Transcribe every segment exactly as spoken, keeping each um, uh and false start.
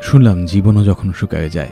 শুনলাম জীবনও যখন শুকায় যায়।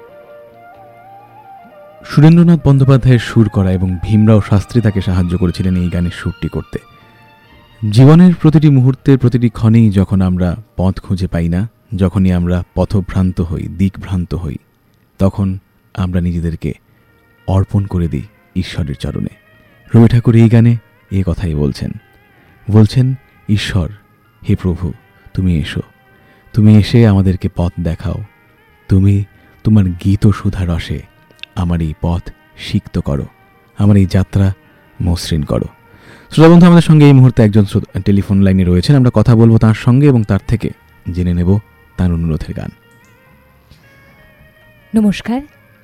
সুরেন্দ্রনাথ বন্দ্যোপাধ্যায়ের সুর করা এবং ভীমরাও শাস্ত্রী তাকে সাহায্য করেছিলেন এই গানের সুরটি করতে। জীবনের প্রতিটি মুহূর্তে, প্রতিটি ক্ষণেই যখন আমরা পথ খুঁজে পাই না, যখনই আমরা পথভ্রান্ত হই, দিকভ্রান্ত হই, তখন আমরা নিজেদেরকে অর্পণ করে দিই ঈশ্বরের চরণে। রবি ঠাকুর এই গানে এ কথাই বলছেন বলছেন ঈশ্বর, হে প্রভু, তুমি এসো, তুমি এসে আমাদেরকে পথ দেখাও, তুমি তোমার গীত সুধা রসে আমার এই পথ সিক্ত করো, আমার এই যাত্রা মসৃণ করো। শ্রোতা বন্ধু, আমাদের সঙ্গে এই মুহূর্তে একজন টেলিফোন লাইনে রয়েছেন, আমরা কথা বলবো তার সঙ্গে এবং তার থেকে জেনে নেব তার অনুরোধের গান। নমস্কার।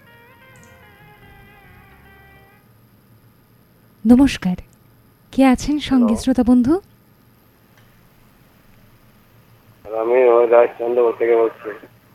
নমস্কার, কে আছেন সঙ্গে শ্রোতা বন্ধু? আমি রাজচন্দ্রপুর থেকে বলছি।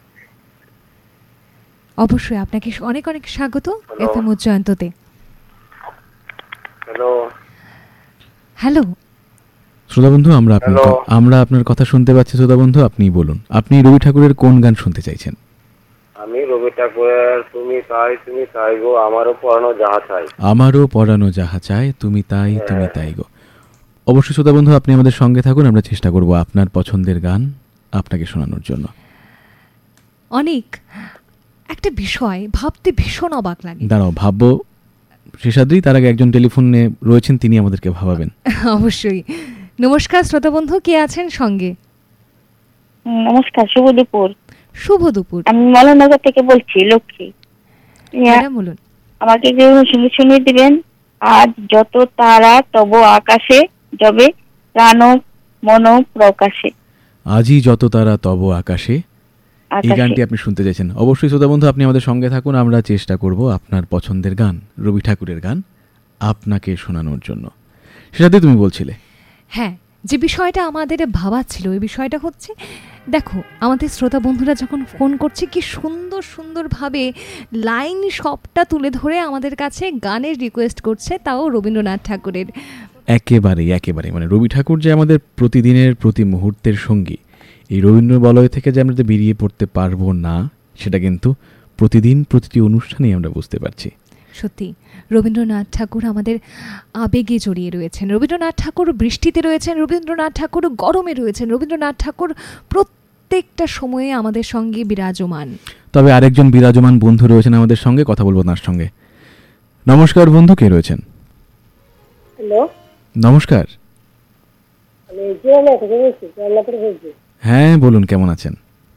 অবশ্যই আপনাকে অনেক অনেক স্বাগত এফএম উজ্জয়ন্ততে। হ্যালো হ্যালো শ্রোতা বন্ধু, আমরা আপনার আমরা আপনার কথা শুনতে পাচ্ছি। শ্রোতা বন্ধু, আপনি বলুন, আপনি রবি ঠাকুরের কোন গান শুনতে চাইছেন? আমি রবি ঠাকুরের তুমি তাই তুমি তাই গো, আমারও পড়ানো যাহা চাই। আমারও পড়ানো যাহা চায়, তুমি তাই তুমি তাই গো। অবশ্যই শ্রোতা বন্ধু, আপনি আমাদের সঙ্গে থাকুন, আমরা চেষ্টা করব আপনার পছন্দের গান আপনাকে শোনানোর জন্য। অনেক একটা বিষয় ভাবতে ভীষণ অবাক লাগে। দাঁড়াও, ভাববো শেষাদ্রি, তার আগে একজন টেলিফোনে রয়েছেন, তিনি আমাদেরকে ভাবাবেন। অবশ্যই। নমস্কার শ্রোতা বন্ধু, কে আছেন সঙ্গে? নমস্কার, শুভ দুপুর। শুভ দুপুর। আমি মলনগর থেকে বলছি, লক্ষ্মী। ম্যাডাম বলুন। আমাকে যে শুনে শুনিয়ে দিবেন, আজ যত তারা তব আকাশে যাবে প্রাণ মন প্রকাশে। আজই যত তারা তব আকাশে, এই গানটি আপনি শুনতে চাইছেন। অবশ্যই শ্রোতা বন্ধু, আপনি আমাদের সঙ্গে থাকুন, আমরা চেষ্টা করব আপনার পছন্দের গান, রবি ঠাকুরের গান আপনাকে শোনানোর জন্য। সেটাতে তুমি বলছিলে। হ্যাঁ, যে বিষয়টা আমাদের ভাবাচ্ছিল, এই বিষয়টা হচ্ছে, দেখো আমাদের শ্রোতা বন্ধুরা যখন ফোন করছে কি সুন্দর সুন্দরভাবে লাইন সবটা তুলে ধরে আমাদের কাছে গানের রিকোয়েস্ট করছে, তাও রবীন্দ্রনাথ ঠাকুরের। একেবারেই একেবারে মানে রবি ঠাকুর যে আমাদের প্রতিদিনের প্রতি মুহূর্তের সঙ্গী, এই রবীন্দ্র বলয় থেকে যে আমরা বেরিয়ে পড়তে পারবো না, সেটা কিন্তু প্রতিদিন প্রতিটি অনুষ্ঠানেই আমরা বুঝতে পারছি। সত্যি রবীন্দ্রনাথ ঠাকুর আমাদের আবেগে জড়িয়ে রয়েছেন। রবীন্দ্রনাথ ঠাকুর বৃষ্টিতে রয়েছেন, রবীন্দ্রনাথ ঠাকুর গরমে রয়েছেন, রবীন্দ্রনাথ ঠাকুর প্রত্যেকটা সময়ে আমাদের সঙ্গে বিরাজমান। তবে আরেকজন বিরাজমান বন্ধু রয়েছেন আমাদের সঙ্গে, কথা বলবো তার সঙ্গে। নমস্কার বন্ধু, কে রয়েছেন? হ্যালো, নমস্কার। আমি জিয়ানা থেকে বলছি, জিয়ানা থেকে বলছি। হ্যাঁ বলুন, কেমন আছেন?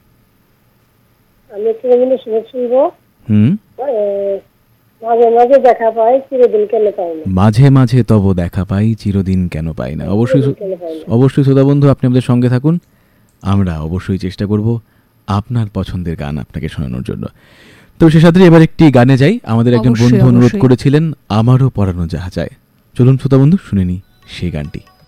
আমি একটু রবীন্দ্র সঙ্গীত শুনবো। হুম। মাঝে মাঝে দেখা পাই, চিরদিন কেন পাই না। মাঝে মাঝে তব দেখা পাই, চিরদিন কেন পাই না। অবশ্যই অবশ্যই শ্রোতা বন্ধু, আপনি আমাদের সঙ্গে থাকুন, আমরা অবশ্যই চেষ্টা করব আপনার পছন্দের গান আপনাকে শোনানোর জন্য। তো সে সাথে এবার একটি গানে যাই। আমাদের একজন বন্ধু অনুরোধ করেছিলেন আমারও পড়ানো যাহা চায়। চলুন শ্রোতা বন্ধু, শুনে নি সেই গানটি।